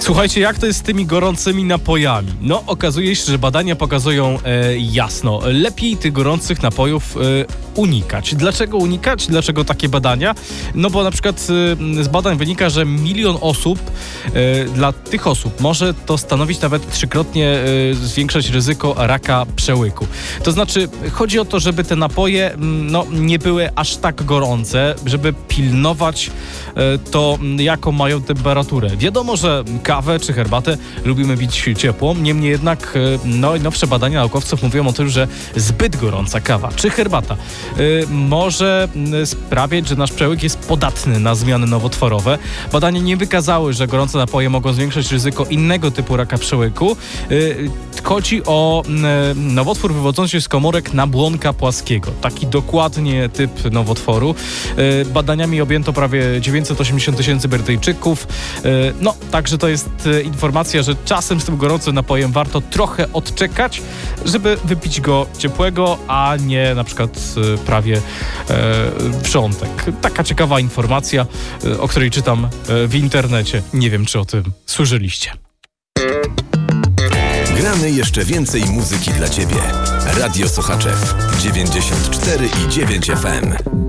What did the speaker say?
Słuchajcie, jak to jest z tymi gorącymi napojami? No, okazuje się, że badania pokazują jasno. Lepiej tych gorących napojów unikać. Dlaczego unikać? Dlaczego takie badania? No bo na przykład z badań wynika, że 1 milion osób, dla tych osób może to stanowić nawet 3-krotnie zwiększać ryzyko raka przełyku. To znaczy, chodzi o to, żeby te napoje nie były aż tak gorące, żeby pilnować to, jaką mają temperaturę. Wiadomo, że kawę czy herbatę lubimy pić ciepłą, niemniej jednak najnowsze badania naukowców mówią o tym, że zbyt gorąca kawa czy herbata może sprawiać, że nasz przełyk jest podatny na zmiany nowotworowe. Badania nie wykazały, że gorące napoje mogą zwiększać ryzyko innego typu raka przełyku. Chodzi o nowotwór wywodzący się z komórek nabłonka płaskiego. Taki dokładnie typ nowotworu. Badaniami objęto prawie 980 000 Brytyjczyków. Także to jest informacja, że czasem z tym gorącym napojem warto trochę odczekać, żeby wypić go ciepłego, a nie na przykład prawie wrzątek. Taka ciekawa informacja, o której czytam w internecie. Nie wiem, czy o tym słyszeliście. Gramy jeszcze więcej muzyki dla Ciebie. Radio Sochaczew 94,9 FM.